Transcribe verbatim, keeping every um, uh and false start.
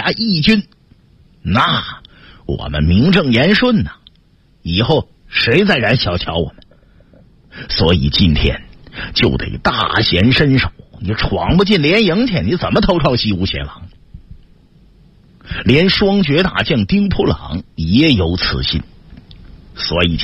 打义军，那我们名正言顺呐、啊，以后谁再敢小瞧我们？所以今天就得大显身手，你闯不进连营去，你怎么投靠西吴邪王？连双绝大将丁普朗也有此心，所以